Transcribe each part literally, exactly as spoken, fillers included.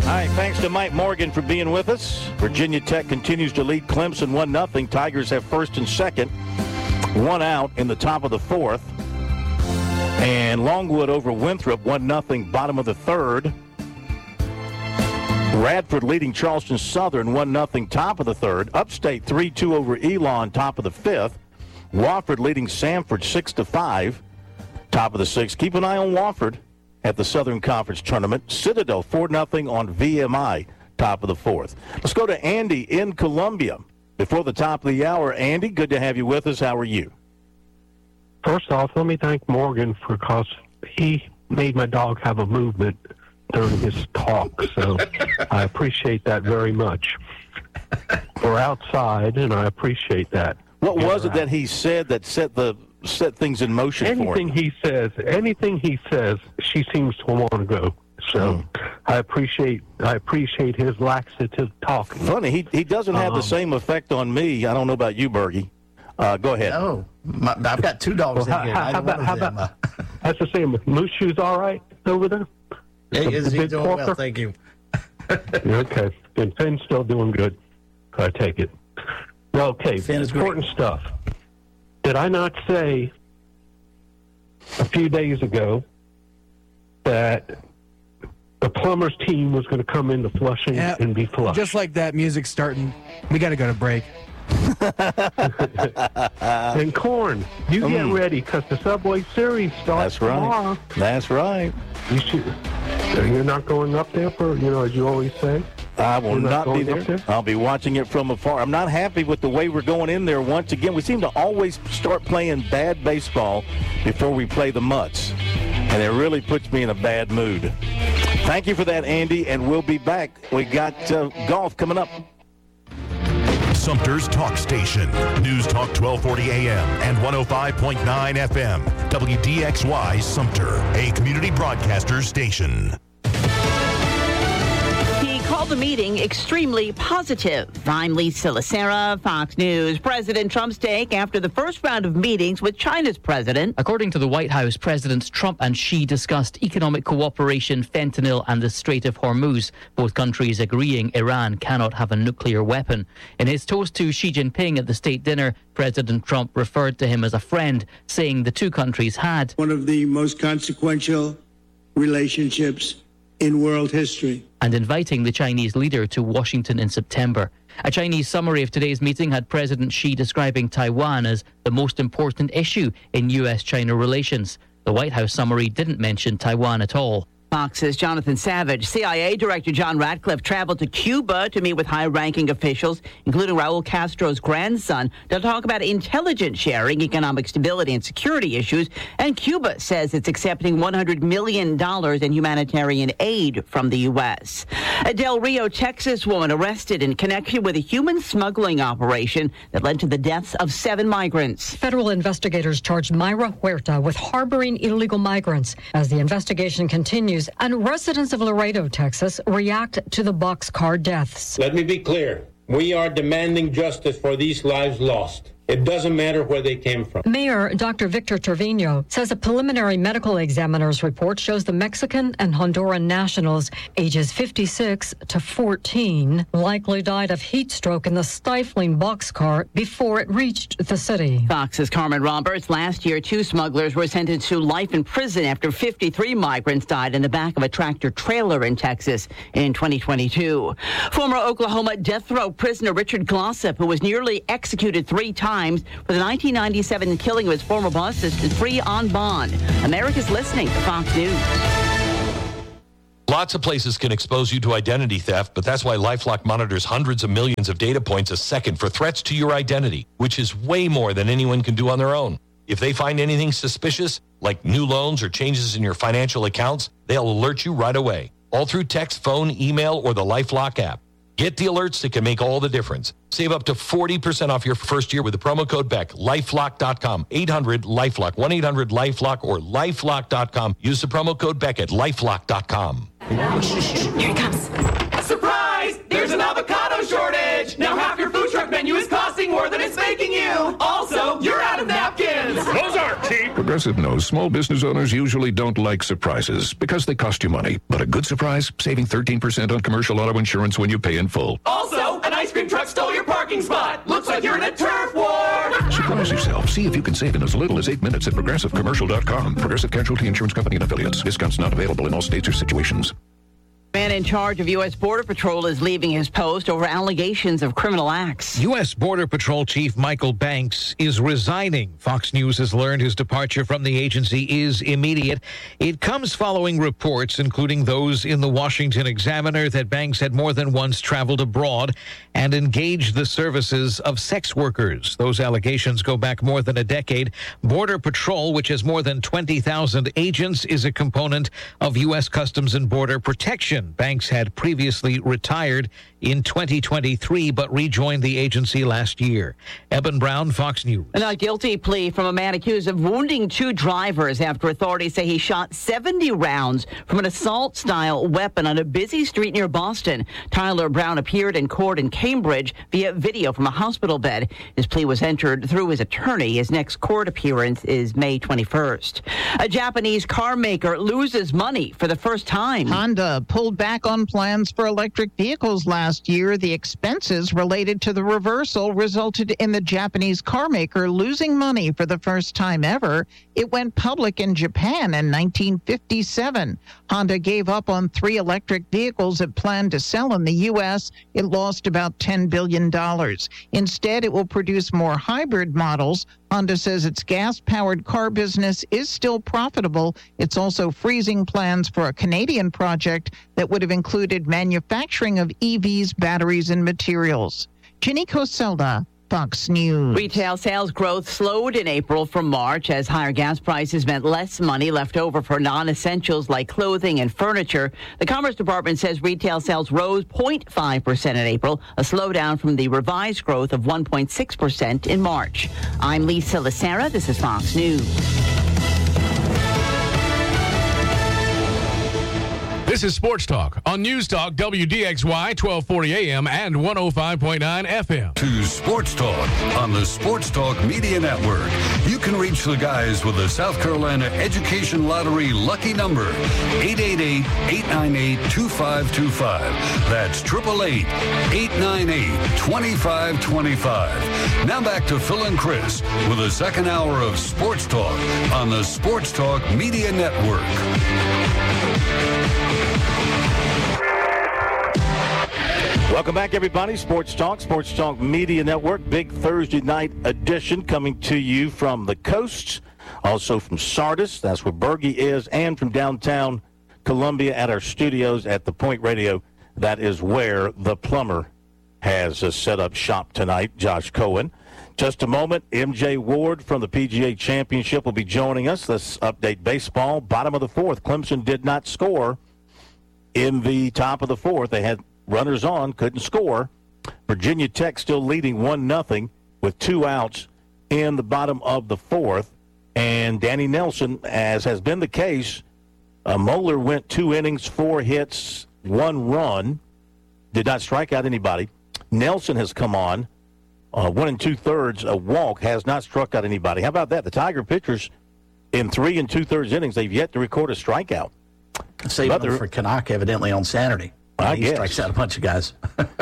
All right, thanks to Mike Morgan for being with us. Virginia Tech continues to lead Clemson one nothing. Tigers have first and second. One out in the top of the fourth. And Longwood over Winthrop, one nothing, bottom of the third. Radford leading Charleston Southern, one nothing, top of the third. Upstate three two over Elon, top of the fifth. Wofford leading Samford six to five, top of the sixth. Keep an eye on Wofford at the Southern Conference Tournament. Citadel four nothing on V M I, top of the fourth. Let's go to Andy in Columbia. Before the top of the hour, Andy, good to have you with us. How are you? First off, let me thank Morgan for because he made my dog have a movement during his talk, so I appreciate that very much. We're outside, and I appreciate that. What was it that he said that set the set things in motion for him? Anything he says, anything he says, she seems to want to go. So mm. I appreciate I appreciate his laxative talking. Funny, he he doesn't have um, the same effect on me. I don't know about you, Bergie. Uh, go ahead. No, my, I've got two dogs well, in here. How, how about, how about, uh, that's the same. Moose Shoe's all right over there? Hey, the, is the he doing Porker? well? Thank you. Okay. And Finn's still doing good. I take it. Okay, Finn is important great. stuff. Did I not say a few days ago that the Plumbers team was going to come into Flushing yeah, and be flushed? Just like that, music's starting. We got to go to break. And Corn, you mm. get ready because the Subway Series starts That's right. tomorrow. That's right. You should. You're not going up there for, you know, as you always say? I will You're not, not be there. there. I'll be watching it from afar. I'm not happy with the way we're going in there once again. We seem to always start playing bad baseball before we play the Mutts, and it really puts me in a bad mood. Thank you for that, Andy, and we'll be back. We got uh, golf coming up. Sumter's Talk Station. News Talk twelve forty A M and one oh five point nine F M. W D X Y Sumter, a community broadcaster station. Called the meeting extremely positive. I'm Lisa Lacera, Fox News. President Trump's take after the first round of meetings with China's president. According to the White House, Presidents Trump and Xi discussed economic cooperation, fentanyl, and the Strait of Hormuz, both countries agreeing Iran cannot have a nuclear weapon. In his toast to Xi Jinping at the state dinner, President Trump referred to him as a friend, saying the two countries had one of the most consequential relationships in world history, and inviting the Chinese leader to Washington in September. A Chinese summary of today's meeting had President Xi describing Taiwan as the most important issue in U S China relations. The White House summary didn't mention Taiwan at all. Fox's Jonathan Savage. C I A Director John Ratcliffe traveled to Cuba to meet with high-ranking officials, including Raul Castro's grandson, to talk about intelligence sharing, economic stability, and security issues. And Cuba says it's accepting one hundred million dollars in humanitarian aid from the U S. A Del Rio, Texas woman arrested in connection with a human smuggling operation that led to the deaths of seven migrants. Federal investigators charged Mayra Huerta with harboring illegal migrants. As the investigation continues, and residents of Laredo, Texas, react to the boxcar deaths. Let me be clear. We are demanding justice for these lives lost. It doesn't matter where they came from. Mayor Doctor Victor Trevino says a preliminary medical examiner's report shows the Mexican and Honduran nationals, ages fifty-six to fourteen, likely died of heat stroke in the stifling boxcar before it reached the city. Fox's Carmen Roberts. Last year, two smugglers were sentenced to life in prison after fifty-three migrants died in the back of a tractor trailer in Texas in twenty twenty-two. Former Oklahoma death row prisoner Richard Glossip, who was nearly executed three times for the nineteen ninety-seven killing of his former boss, is free on bond. America's listening to Fox News. Lots of places can expose you to identity theft, but that's why LifeLock monitors hundreds of millions of data points a second for threats to your identity, which is way more than anyone can do on their own. If they find anything suspicious, like new loans or changes in your financial accounts, they'll alert you right away, all through text, phone, email, or the LifeLock app. Get the alerts that can make all the difference. Save up to forty percent off your first year with the promo code Beck. lifelock dot com. eight hundred LifeLock. one eight hundred LifeLock or lifelock dot com. Use the promo code Beck at lifelock dot com. Here he comes. Surprise! There's an avocado shortage! Now half your food truck menu is costing more than it's making you! Also, you're out of napkins! Those aren't cheap. Progressive knows small business owners usually don't like surprises because they cost you money. But a good surprise, saving thirteen percent on commercial auto insurance when you pay in full. Also, an ice cream truck stole your parking spot. Looks like you're in a turf war. Surprise yourself. See if you can save in as little as eight minutes at progressive commercial dot com. Progressive Casualty Insurance Company and affiliates. Discounts not available in all states or situations. Man in charge of U S. Border Patrol is leaving his post over allegations of criminal acts. U S. Border Patrol Chief Michael Banks is resigning. Fox News has learned his departure from the agency is immediate. It comes following reports, including those in the Washington Examiner, that Banks had more than once traveled abroad and engaged the services of sex workers. Those allegations go back more than a decade. Border Patrol, which has more than twenty thousand agents, is a component of U S. Customs and Border Protection. Banks had previously retired in twenty twenty-three, but rejoined the agency last year. Eben Brown, Fox News. And a guilty plea from a man accused of wounding two drivers after authorities say he shot seventy rounds from an assault-style weapon on a busy street near Boston. Tyler Brown appeared in court in Cambridge via video from a hospital bed. His plea was entered through his attorney. His next court appearance is May twenty-first. A Japanese car maker loses money for the first time. Honda pulled back on plans for electric vehicles last year. The expenses related to the reversal resulted in the Japanese car maker losing money for the first time ever. It went public in Japan in nineteen fifty-seven. Honda gave up on three electric vehicles it planned to sell in the U S. It lost about ten billion dollars. Instead, it will produce more hybrid models. Honda says its gas-powered car business is still profitable. It's also freezing plans for a Canadian project that would have included manufacturing of E Vs, batteries, and materials. Ginny Coselda, Fox News. Retail sales growth slowed in April from March as higher gas prices meant less money left over for non-essentials like clothing and furniture. The Commerce Department says retail sales rose zero point five percent in April, a slowdown from the revised growth of one point six percent in March. I'm Lisa Lacera. This is Fox News. This is Sports Talk on News Talk W D X Y twelve forty A M and one oh five point nine F M. To Sports Talk on the Sports Talk Media Network. You can reach the guys with the South Carolina Education Lottery lucky number, eight eight eight, eight nine eight, two five two five. That's eight eight eight, eight nine eight, two five two five. Now back to Phil and Chris with the second hour of Sports Talk on the Sports Talk Media Network. Welcome back, everybody. Sports Talk, Sports Talk Media Network, big Thursday night edition coming to you from the coast, also from Sardis, that's where Bergie is, and from downtown Columbia at our studios at the Point Radio. That is where the plumber has uh, set up shop tonight, Josh Cohen. Just a moment, M J Ward from the P G A Championship will be joining us. Let's update baseball. Bottom of the fourth, Clemson did not score in the top of the fourth. They had runners on, couldn't score. Virginia Tech still leading one nothing with two outs in the bottom of the fourth. And Danny Nelson, as has been the case, uh, Moeller went two innings, four hits, one run, did not strike out anybody. Nelson has come on, uh, one and two-thirds, a walk, has not struck out anybody. How about that? The Tiger pitchers in three and two-thirds innings, they've yet to record a strikeout. Saving them for Canuck, evidently, on Saturday. I he guess. strikes out a bunch of guys.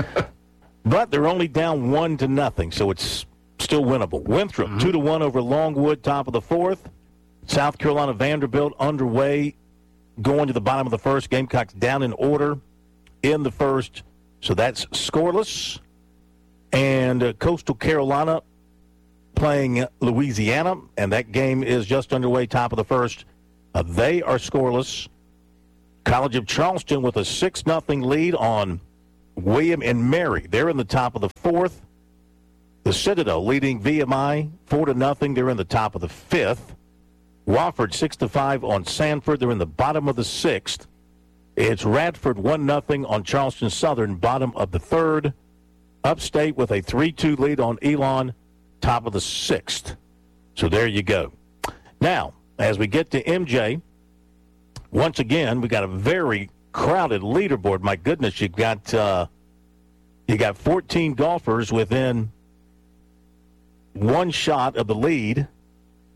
But they're only down one to nothing, so it's still winnable. Winthrop, mm-hmm. two to one over Longwood, top of the fourth. South Carolina Vanderbilt underway, going to the bottom of the first. Gamecocks down in order in the first, so that's scoreless. And uh, Coastal Carolina playing Louisiana, and that game is just underway, top of the first. Uh, they are scoreless. College of Charleston with a six nothing lead on William and Mary. They're in the top of the fourth. The Citadel leading V M I four to nothing. They're in the top of the fifth. Wofford six to five on Sanford. They're in the bottom of the sixth. It's Radford one nothing on Charleston Southern, bottom of the third. Upstate with a three two lead on Elon, top of the sixth. So there you go. Now, as we get to M J, once again, we got a very crowded leaderboard. My goodness, you've got uh, you got fourteen golfers within one shot of the lead.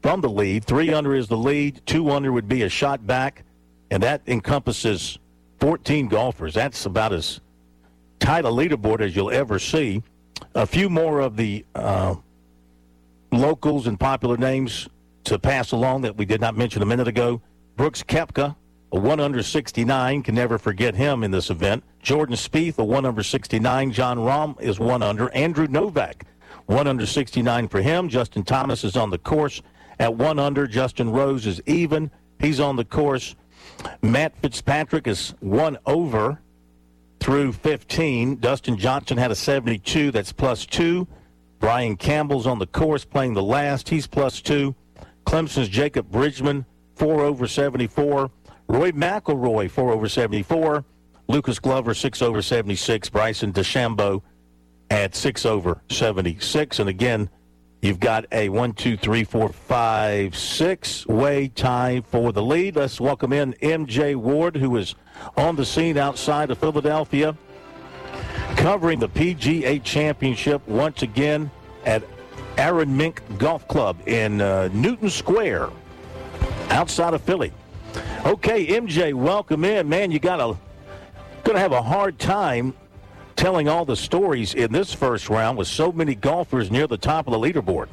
from the lead. Three under is the lead. Two under would be a shot back, and that encompasses fourteen golfers. That's about as tight a leaderboard as you'll ever see. A few more of the uh, locals and popular names to pass along that we did not mention a minute ago. Brooks Koepka, a one under sixty-nine. Can never forget him in this event. Jordan Spieth, a one under sixty-nine. John Rahm is one under. Andrew Novak, one under sixty-nine for him. Justin Thomas is on the course at one under. Justin Rose is even. He's on the course. Matt Fitzpatrick is one over through fifteen. Dustin Johnson had a seventy-two. That's plus two. Brian Campbell's on the course playing the last. He's plus two. Clemson's Jacob Bridgman, four over seventy-four. Roy McIlroy, four over seventy-four. Lucas Glover, six over seventy-six. Bryson DeChambeau at six over seventy-six. And again, you've got a one, two, three, four, five, six-way tie for the lead. Let's welcome in M J Ward, who is on the scene outside of Philadelphia, covering the P G A Championship once again at Aaron Mink Golf Club in uh, Newton Square, outside of Philly. Okay, M J, welcome in. Man, you got a going to have a hard time telling all the stories in this first round with so many golfers near the top of the leaderboard.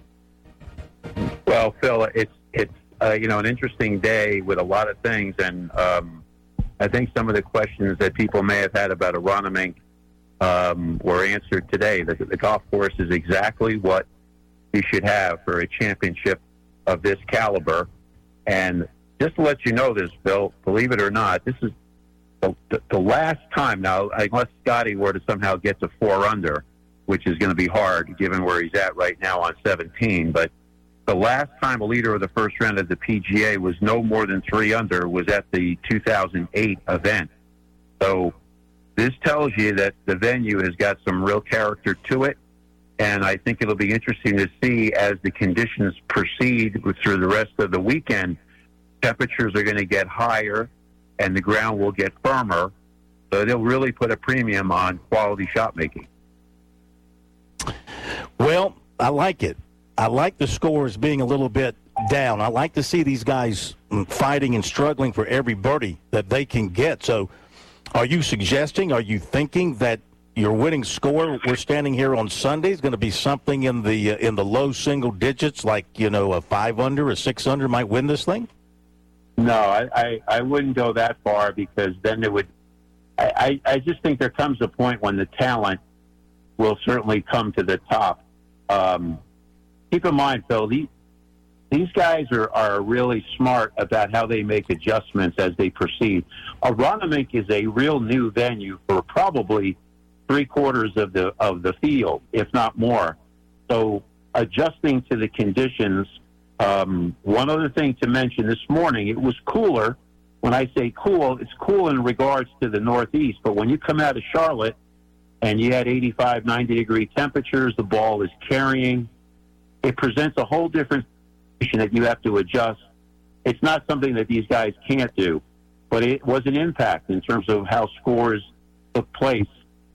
Well, Phil, it's it's uh, you know an interesting day with a lot of things, and um, I think some of the questions that people may have had about Aronimink um, were answered today. The, the golf course is exactly what you should have for a championship of this caliber. And just to let you know this, Bill, believe it or not, this is the, the, the last time now, unless Scotty were to somehow get to four under, which is going to be hard given where he's at right now on seventeen. But the last time a leader of the first round of the P G A was no more than three under was at the two thousand eight event. So this tells you that the venue has got some real character to it. And I think it'll be interesting to see as the conditions proceed through the rest of the weekend. Temperatures are going to get higher and the ground will get firmer. So they'll really put a premium on quality shot making. Well, I like it. I like the scores being a little bit down. I like to see these guys fighting and struggling for every birdie that they can get. So are you suggesting, are you thinking that your winning score, we're standing here on Sunday, is going to be something in the uh, in the low single digits, like, you know, a five under, a six under might win this thing? No, I, I, I wouldn't go that far, because then it would I, I, I just think there comes a point when the talent will certainly come to the top. Um, keep in mind, Phil, these, these guys are, are really smart about how they make adjustments as they proceed. Aronimink is a real new venue for probably three quarters of the of the field, if not more. So adjusting to the conditions. Um, one other thing to mention this morning, it was cooler. When I say cool, it's cool in regards to the Northeast. But when you come out of Charlotte and you had eighty-five, ninety degree temperatures, the ball is carrying, it presents a whole different situation that you have to adjust. It's not something that these guys can't do, but it was an impact in terms of how scores took place.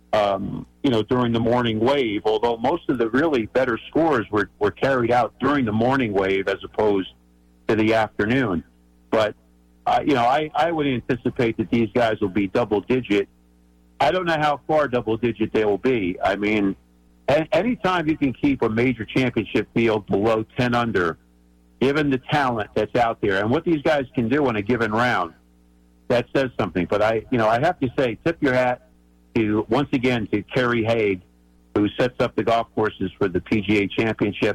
Um, you know, during the morning wave, although most of the really better scores were, were carried out during the morning wave as opposed to the afternoon. But, uh, you know, I, I would anticipate that these guys will be double-digit. I don't know how far double-digit they will be. I mean, a- anytime you can keep a major championship field below ten under, given the talent that's out there and what these guys can do in a given round, that says something. But, I, you know, I have to say, tip your hat to, once again, to Kerry Haig, who sets up the golf courses for the P G A Championship.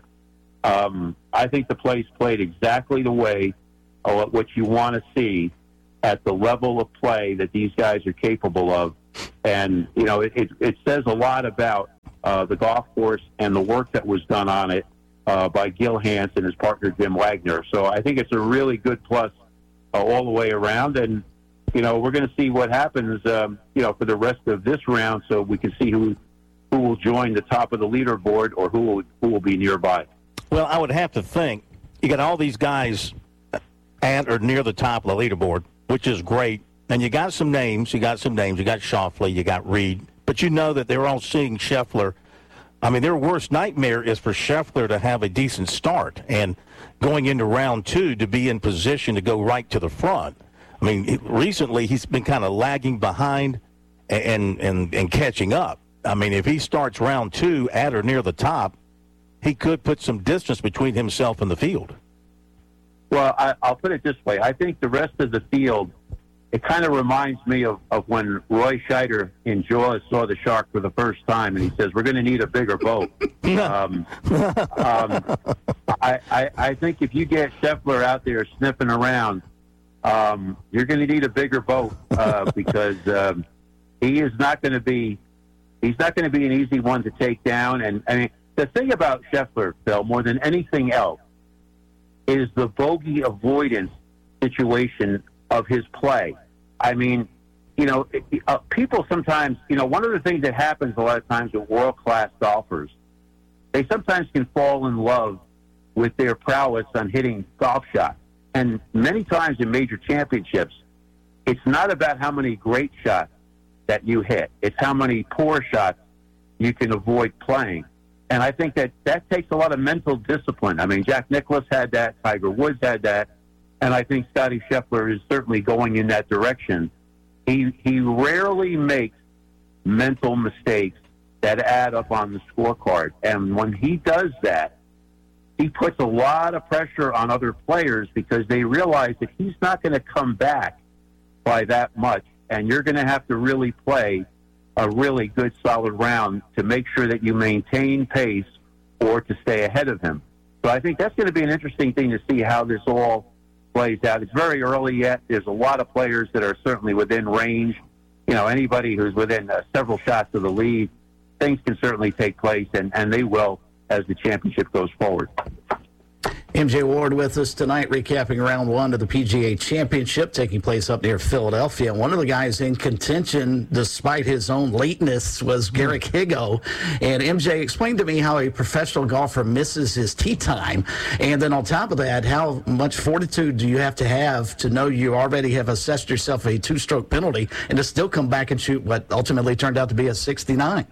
Um, I think the place played exactly the way of what you want to see at the level of play that these guys are capable of. And, you know, it, it, it says a lot about uh, the golf course and the work that was done on it uh, by Gil Hanse and his partner Jim Wagner. So I think it's a really good plus uh, all the way around. And, you know, we're going to see what happens, um, you know, for the rest of this round, so we can see who who will join the top of the leaderboard or who will, who will be nearby. Well, I would have to think you got all these guys at or near the top of the leaderboard, which is great. And you got some names. You got some names. You got Schauffele. You got Reed. But you know that they're all seeing Scheffler I mean, their worst nightmare is for Scheffler to have a decent start and going into round two to be in position to go right to the front. I mean, recently he's been kind of lagging behind and, and, and catching up. I mean, if he starts round two at or near the top, he could put some distance between himself and the field. Well, I, I'll put it this way. I think the rest of the field, it kind of reminds me of, of when Roy Scheider in Jaws saw the shark for the first time, and he says, we're going to need a bigger boat. um, um, I, I, I think if you get Scheffler out there sniffing around, um, you're going to need a bigger boat uh, because um, he is not going to be he's not going to be an easy one to take down. And I mean, the thing about Scheffler, Phil, more than anything else, is the bogey avoidance situation of his play. I mean, you know, uh, people sometimes, you know, one of the things that happens a lot of times with world-class golfers, they sometimes can fall in love with their prowess on hitting golf shots. And many times in major championships, it's not about how many great shots that you hit. It's how many poor shots you can avoid playing. And I think that that takes a lot of mental discipline. I mean, Jack Nicklaus had that, Tiger Woods had that, and I think Scottie Scheffler is certainly going in that direction. He he rarely makes mental mistakes that add up on the scorecard. And when he does that, he puts a lot of pressure on other players because they realize that he's not going to come back by that much, and you're going to have to really play a really good, solid round to make sure that you maintain pace or to stay ahead of him. So I think that's going to be an interesting thing to see how this all plays out. It's very early yet. There's a lot of players that are certainly within range. You know, anybody who's within uh, several shots of the lead, things can certainly take place, and, and they will as the championship goes forward. M J Ward with us tonight, recapping round one of the P G A Championship taking place up near Philadelphia. One of the guys in contention, despite his own lateness, was Garrick Higgo. And M J, explain to me how a professional golfer misses his tee time. And then on top of that, how much fortitude do you have to have to know you already have assessed yourself a two-stroke penalty and to still come back and shoot what ultimately turned out to be a sixty-nine?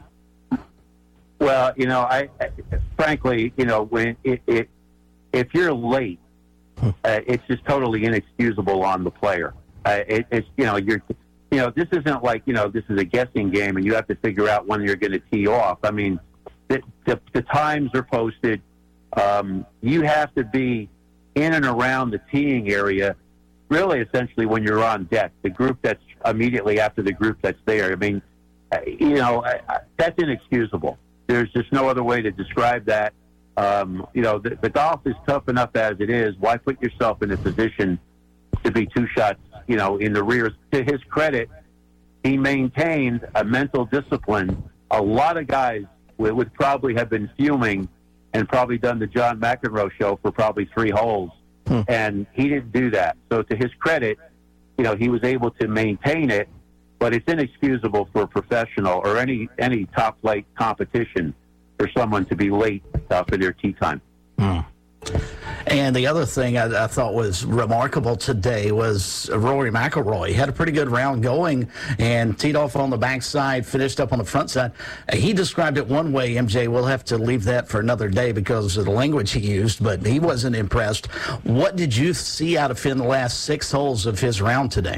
Well, you know, I, I frankly, you know, when it, it if you're late, uh, it's just totally inexcusable on the player. Uh, it, it's you know, you're, you know, this isn't like you know, this is a guessing game, and you have to figure out when you're going to tee off. I mean, the, the, the times are posted. Um, you have to be in and around the teeing area, really, essentially, when you're on deck. The group that's immediately after the group that's there. I mean, uh, you know, I, I, that's inexcusable. There's just no other way to describe that. Um, you know, the, the golf is tough enough as it is. Why put yourself in a position to be two shots, you know, in the rear? To his credit, he maintained a mental discipline. A lot of guys would, would probably have been fuming and probably done the John McEnroe show for probably three holes. Hmm. And he didn't do that. So to his credit, you know, he was able to maintain it. But it's inexcusable for a professional or any any top flight competition for someone to be late uh, for their tee time. Mm. And the other thing I, I thought was remarkable today was Rory McIlroy. He had a pretty good round going and teed off on the backside, finished up on the front side. He described it one way, M J. We'll have to leave that for another day because of the language he used, but he wasn't impressed. What did you see out of him the last six holes of his round today?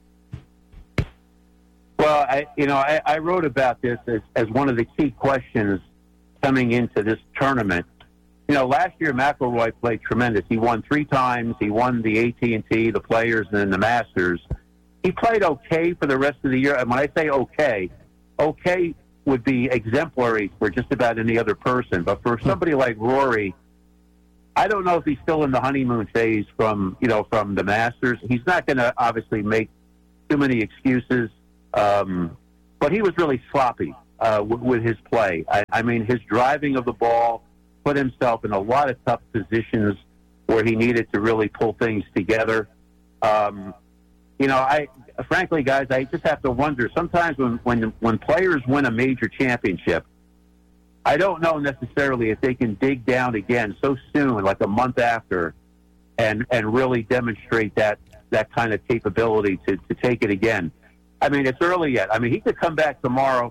Well, I, you know, I, I wrote about this as, as one of the key questions coming into this tournament. You know, last year McIlroy played tremendous. He won three times. He won the A T and T, the Players, and then the Masters. He played okay for the rest of the year. And when I say okay, okay would be exemplary for just about any other person. But for somebody like Rory, I don't know if he's still in the honeymoon phase from, you know, from the Masters. He's not going to obviously make too many excuses. Um, but he was really sloppy uh, w- with his play. I, I mean, his driving of the ball put himself in a lot of tough positions where he needed to really pull things together. Um, you know, I frankly, guys, I just have to wonder sometimes when, when when players win a major championship, I don't know necessarily if they can dig down again so soon, like a month after, and and really demonstrate that that kind of capability to, to take it again. I mean, it's early yet. I mean, he could come back tomorrow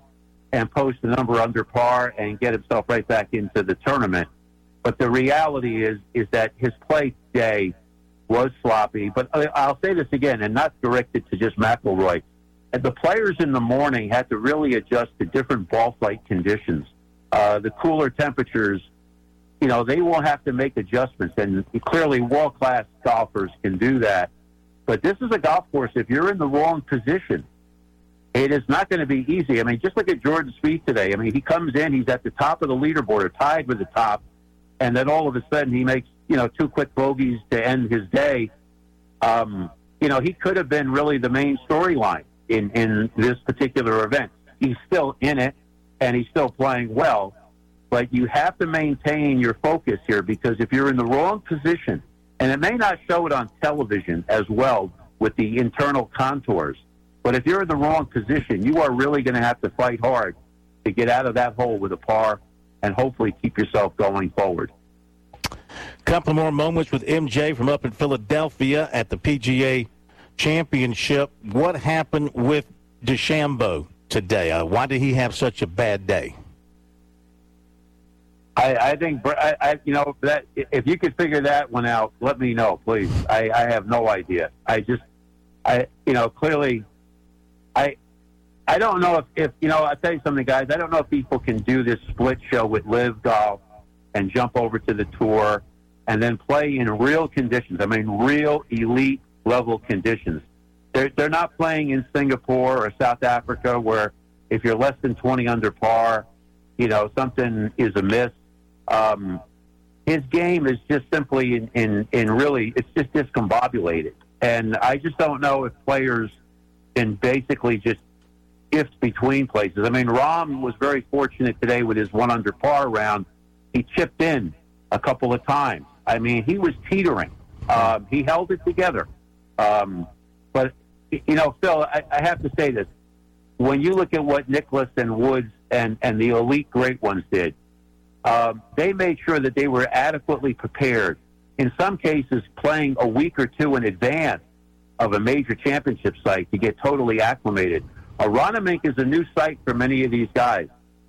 and post a number under par and get himself right back into the tournament. But the reality is is that his play today was sloppy. But I'll say this again, and not directed to just McIlroy. The players in the morning had to really adjust to different ball flight conditions. Uh, the cooler temperatures, you know, they will have to make adjustments. And clearly world-class golfers can do that. But this is a golf course, if you're in the wrong position, it is not going to be easy. I mean, just look at Jordan Spieth today. I mean, he comes in, he's at the top of the leaderboard, or tied with the top, and then all of a sudden he makes, you know, two quick bogeys to end his day. Um, you know, he could have been really the main storyline in, in this particular event. He's still in it, and he's still playing well. But you have to maintain your focus here, because if you're in the wrong position, and it may not show it on television as well with the internal contours, but if you're in the wrong position, you are really going to have to fight hard to get out of that hole with a par and hopefully keep yourself going forward. Couple more moments with M J from up in Philadelphia at the P G A Championship. What happened with DeChambeau today? Uh, why did he have such a bad day? I, I think, I, I, you know, that if you could figure that one out, let me know, please. I, I have no idea. I just, I, you know, clearly, I, I don't know if, if, you know, I'll tell you something, guys. I don't know if people can do this split show with Live Golf and jump over to the tour and then play in real conditions. I mean, real elite level conditions. They're, they're not playing in Singapore or South Africa where if you're less than twenty under par, you know, something is amiss. Um, his game is just simply in, in, in really, it's just discombobulated. And I just don't know if players can basically just shift between places. I mean, Rahm was very fortunate today with his one under par round. He chipped in a couple of times. I mean, he was teetering. Um, he held it together. Um, but, you know, Phil, I, I have to say this. When you look at what Nicklaus and Woods and, and the elite great ones did, um, they made sure that they were adequately prepared. In some cases, playing a week or two in advance of a major championship site to get totally acclimated. Aronimink is a new site for many of these guys,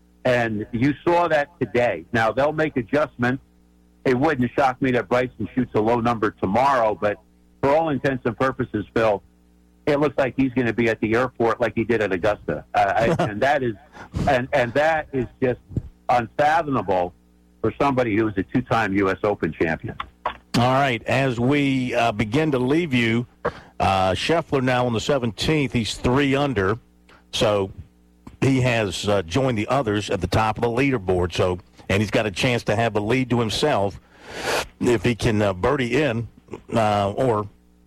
and you saw that today. Now, they'll make adjustments. It wouldn't shock me that Bryson shoots a low number tomorrow, but for all intents and purposes, Phil, it looks like he's going to be at the airport like he did at Augusta, uh, I, and that is, and and that is just unfathomable for somebody who is a two-time U S Open champion. All right, as we uh, begin to leave you, uh, Scheffler now on the seventeenth, he's three under, so he has uh, joined the others at the top of the leaderboard. So, and he's got a chance to have a lead to himself if he can uh, birdie in, uh, or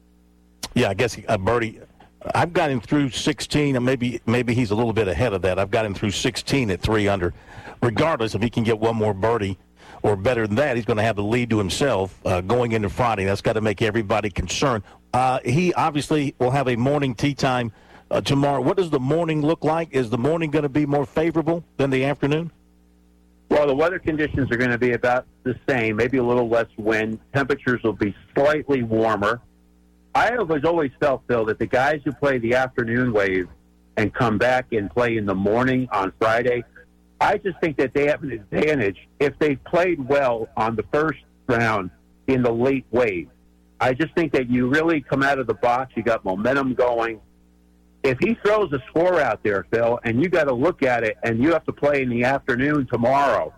yeah, I guess a birdie. I've got him through sixteen, and maybe maybe he's a little bit ahead of that. I've got him through sixteen at three under. Regardless, if he can get one more birdie or better than that, he's going to have the lead to himself uh, going into Friday. That's got to make everybody concerned. Uh, he obviously will have a morning tee time uh, tomorrow. What does the morning look like? Is the morning going to be more favorable than the afternoon? Well, the weather conditions are going to be about the same, maybe a little less wind. Temperatures will be slightly warmer. I have always felt, Phil, that the guys who play the afternoon wave and come back and play in the morning on Friday, I just think that they have an advantage if they played well on the first round in the late wave. I just think that you really come out of the box, you got momentum going. If he throws a score out there, Phil, and you got to look at it, and you have to play in the afternoon tomorrow,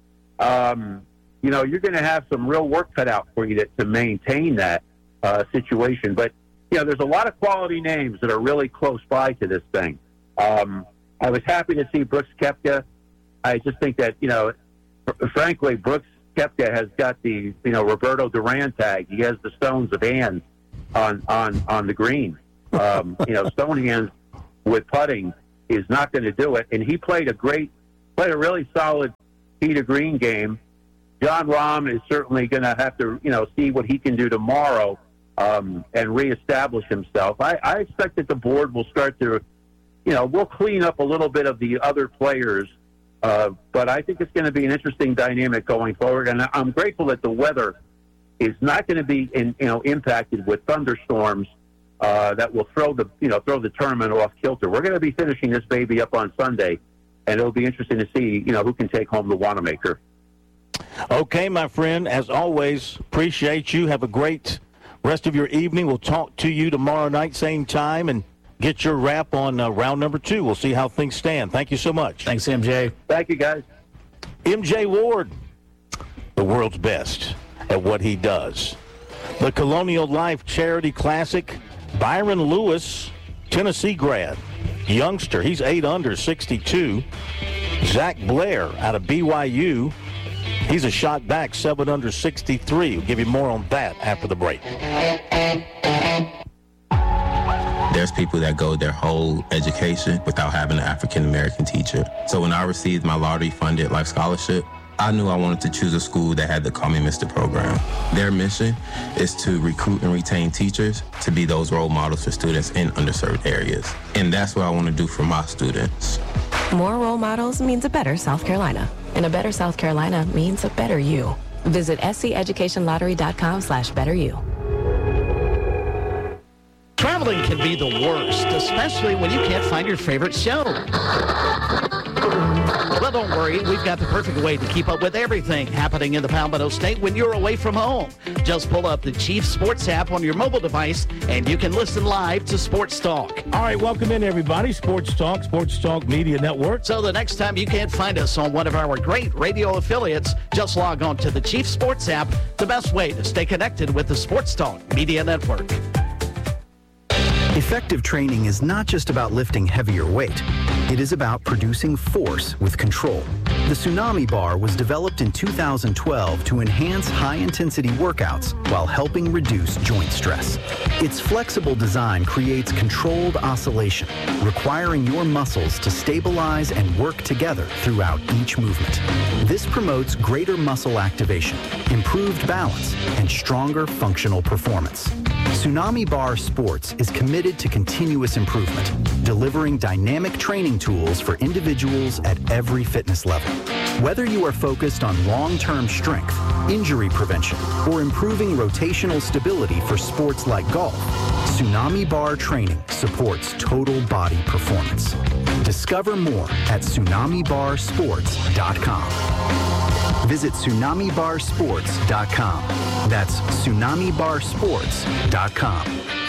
um, you know, you're going to have some real work cut out for you to, to maintain that uh, situation. But, you know, there's a lot of quality names that are really close by to this thing. Um, I was happy to see Brooks Koepka. I just think that, you know, frankly, Brooks Koepka has got the, you know, Roberto Duran tag. He has the stones of hands on, on, on the green. Um, you know, stone hands with putting is not going to do it. And he played a great, played a really solid tee to green game. Jon Rahm is certainly going to have to, you know, see what he can do tomorrow um, and reestablish himself. I, I expect that the board will start to, you know, we'll clean up a little bit of the other players. Uh, but I think it's going to be an interesting dynamic going forward, and I'm grateful that the weather is not going to be, in, you know, impacted with thunderstorms uh, that will throw the, you know, throw the tournament off kilter. We're going to be finishing this baby up on Sunday, and it'll be interesting to see, you know, who can take home the Wanamaker. Okay, my friend, as always, appreciate you. Have a great rest of your evening. We'll talk to you tomorrow night, same time, and get your wrap on uh, round number two. We'll see how things stand. Thank you so much. Thanks, M J. Thank you, guys. M J Ward, the world's best at what he does. The Colonial Life Charity Classic, Byron Lewis, Tennessee grad, youngster. He's eight under, sixty-two. Zach Blair out of B Y U. He's a shot back, seven under, sixty-three. We'll give you more on that after the break. There's people that go their whole education without having an African-American teacher. So when I received my lottery-funded life scholarship, I knew I wanted to choose a school that had the Call Me Mister program. Their mission is to recruit and retain teachers to be those role models for students in underserved areas. And that's what I want to do for my students. More role models means a better South Carolina. And a better South Carolina means a better you. Visit sceducationlottery.com slash better you. Traveling can be the worst, especially when you can't find your favorite show. Well, don't worry. We've got the perfect way to keep up with everything happening in the Palmetto State when you're away from home. Just pull up the Chief Sports app on your mobile device, and you can listen live to Sports Talk. All right, welcome in, everybody. Sports Talk, Sports Talk Media Network. So the next time you can't find us on one of our great radio affiliates, just log on to the Chief Sports app, the best way to stay connected with the Sports Talk Media Network. Effective training is not just about lifting heavier weight. It is about producing force with control. The Tsunami Bar was developed in two thousand twelve to enhance high-intensity workouts while helping reduce joint stress. Its flexible design creates controlled oscillation, requiring your muscles to stabilize and work together throughout each movement. This promotes greater muscle activation, improved balance, and stronger functional performance. Tsunami Bar Sports is committed to continuous improvement, delivering dynamic training tools for individuals at every fitness level. Whether you are focused on long-term strength, injury prevention, or improving rotational stability for sports like golf, Tsunami Bar training supports total body performance. Discover more at tsunami bar sports dot com. Visit tsunami bar sports dot com. That's tsunami bar sports dot com.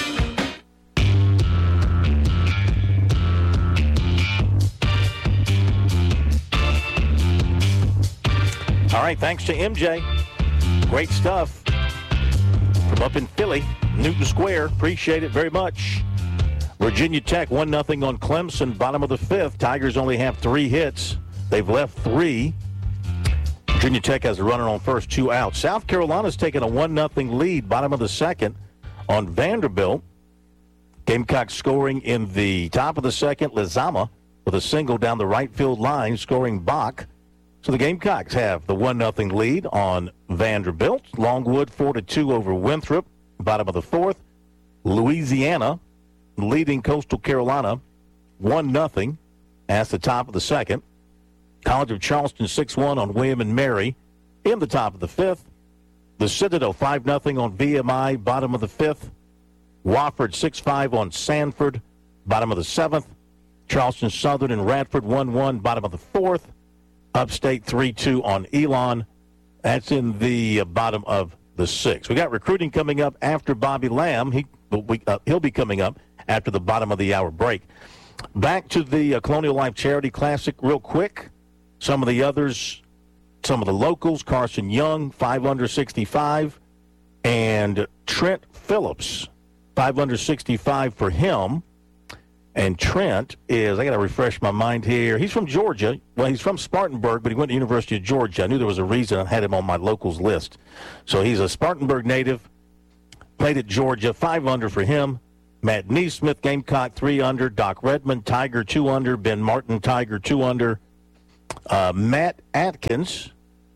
All right, thanks to M J. Great stuff from up in Philly, Newton Square. Appreciate it very much. Virginia Tech one nothing on Clemson, bottom of the fifth. Tigers only have three hits. They've left three. Virginia Tech has a runner on first, two out. South Carolina's taken a one nothing lead, bottom of the second, on Vanderbilt. Gamecocks scoring in the top of the second. Lizama with a single down the right field line, scoring Bach. So the Gamecocks have the one nothing lead on Vanderbilt. Longwood four to two over Winthrop, bottom of the fourth. Louisiana leading Coastal Carolina one nothing at the top of the second. College of Charleston six one on William and Mary in the top of the fifth. The Citadel five nothing on V M I, bottom of the fifth. Wofford six five on Sanford, bottom of the seventh. Charleston Southern and Radford one one, bottom of the fourth. Upstate three two on Elon. That's in the uh, bottom of the sixth. We got recruiting coming up after Bobby Lamb. He, we, uh, he'll be coming up after the bottom of the hour break. Back to the uh, Colonial Life Charity Classic real quick. Some of the others, some of the locals, Carson Young, five under sixty-five, and Trent Phillips, five under sixty-five for him. And Trent is, I got to refresh my mind here. He's from Georgia. Well, he's from Spartanburg, but he went to the University of Georgia. I knew there was a reason I had him on my locals list. So he's a Spartanburg native, played at Georgia, five under for him. Matt Neesmith, Gamecock, three under. Doc Redmond, Tiger, two under. Ben Martin, Tiger, two under. Uh, Matt Atkins,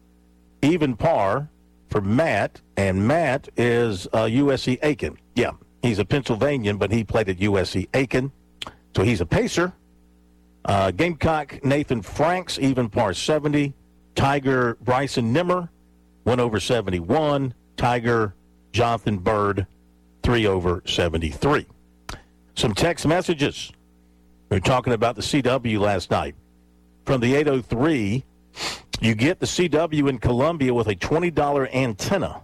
even par for Matt. And Matt is uh, U S C Aiken. Yeah, he's a Pennsylvanian, but he played at U S C Aiken. So he's a pacer. Uh, Gamecock Nathan Franks, even par seventy. Tiger Bryson Nimmer, one over seventy-one. Tiger Jonathan Bird, three over seventy-three. Some text messages. We were talking about the C W last night. from the eight oh three, you get the C W in Columbia with a twenty dollars antenna,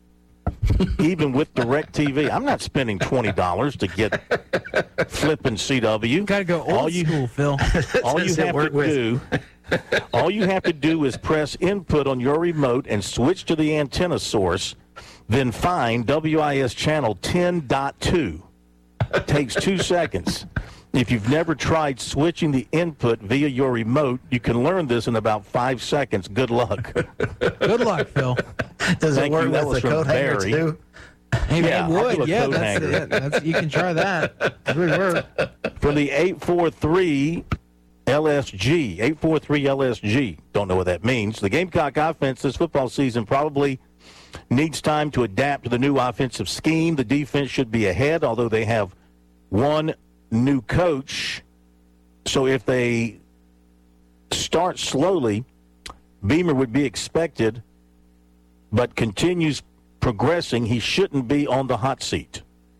even with DirecTV. I'm not spending twenty dollars to get flipping C W. Got to go old all you, school, Phil. All you have to do, all you have to do is press input on your remote and switch to the antenna source, then find W I S channel ten point two. It takes two seconds. If you've never tried switching the input via your remote, you can learn this in about five seconds. Good luck. Good luck, Phil. Does Thank it work you. That with was the from coat hanger, Barry. too? Hey, Yeah, man, I'll do would. a Yeah, coat that's, hanger. it. that's you can try that. It would work. From the eight four three L S G, eight four three L S G. Don't know what that means. The Gamecock offense this football season probably needs time to adapt to the new offensive scheme. The defense should be ahead, although they have one new coach. So if they start slowly, Beamer would be expected, but continues progressing, he shouldn't be on the hot seat.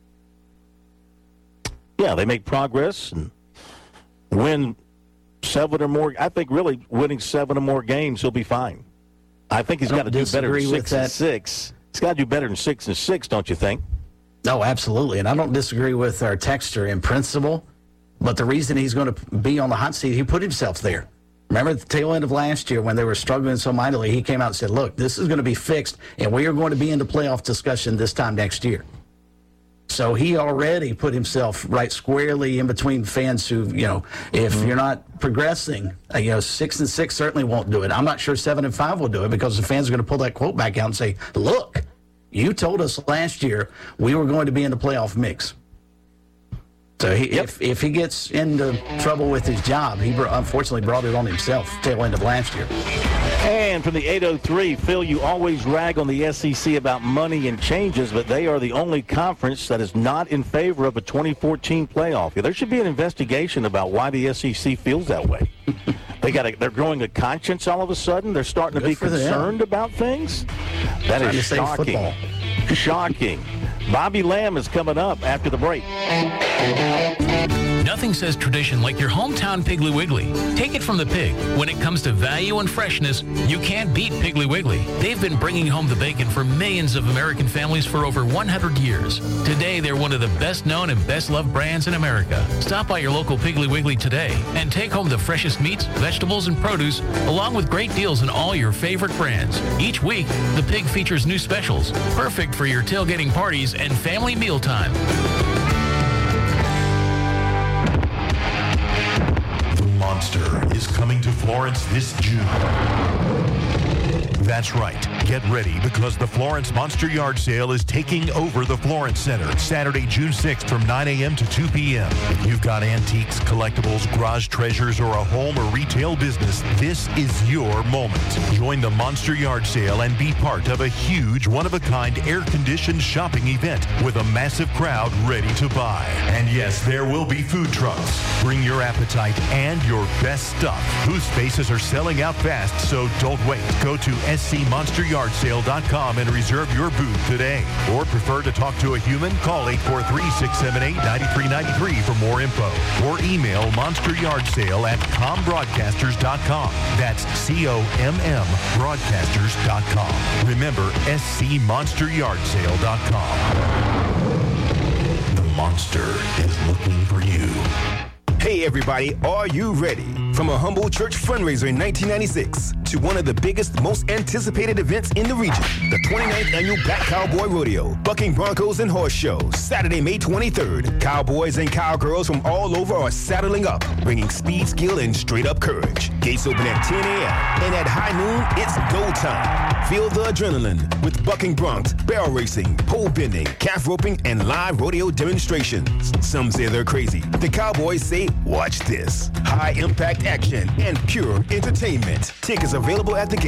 Yeah, they make progress and win seven or more. I think really winning seven or more games, he'll be fine. I think he's I got to don't do better than disagree with six and that. six. He's got to do better than six and six, don't you think? No, absolutely. And I don't disagree with our texter in principle, but the reason he's going to be on the hot seat, he put himself there. Remember at the tail end of last year when they were struggling so mightily, he came out and said, look, this is going to be fixed, and we are going to be in the playoff discussion this time next year. So he already put himself right squarely in between fans who, you know, if mm-hmm. you're not progressing, uh, you know, six and six certainly won't do it. I'm not sure seven and five will do it because the fans are going to pull that quote back out and say, look, you told us last year we were going to be in the playoff mix. So he, yep. if if he gets into trouble with his job, he br- unfortunately brought it on himself tail end of last year. And from the eight oh three, Phil, you always rag on the S E C about money and changes, but they are the only conference that is not in favor of a twenty fourteen playoff. There should be an investigation about why the S E C feels that way. They got a, they're growing a conscience all of a sudden. They're starting to Good be for them. concerned about things. That Trying is to save shocking. football. Shocking. Bobby Lamb is coming up after the break. Nothing says tradition like your hometown Piggly Wiggly. Take it from the pig. When it comes to value and freshness, you can't beat Piggly Wiggly. They've been bringing home the bacon for millions of American families for over one hundred years. Today, they're one of the best-known and best-loved brands in America. Stop by your local Piggly Wiggly today and take home the freshest meats, vegetables, and produce, along with great deals on all your favorite brands. Each week, the pig features new specials, perfect for your tailgating parties and family mealtime. Monster is coming to Florence this June. That's right. Get ready because the Florence Monster Yard Sale is taking over the Florence Center Saturday, June sixth from nine a.m. to two p.m. If you've got antiques, collectibles, garage treasures, or a home or retail business, this is your moment. Join the Monster Yard Sale and be part of a huge, one-of-a-kind, air-conditioned shopping event with a massive crowd ready to buy. And yes, there will be food trucks. Bring your appetite and your best stuff. Booth spaces are selling out fast, so don't wait. Go to S C monster yard sale dot com and reserve your booth today. Or prefer to talk to a human? Call eight four three, six seven eight, nine three nine three for more info. Or email monster yard sale at com broadcasters dot com. That's C O M M broadcasters dot com. Remember, S C monster yard sale dot com. The monster is looking for you. Hey everybody, are you ready? From a humble church fundraiser in nineteen ninety-six to one of the biggest, most anticipated events in the region, the twenty-ninth Annual Black Cowboy Rodeo, Bucking Broncos and Horse Show, Saturday, May twenty-third. Cowboys and cowgirls from all over are saddling up, bringing speed, skill, and straight-up courage. Gates open at ten a.m. and at high noon, it's go time. Feel the adrenaline with bucking broncs, barrel racing, pole bending, calf roping, and live rodeo demonstrations. Some say they're crazy. The Cowboys say, watch this. High impact action and pure entertainment. Tickets available at the gate.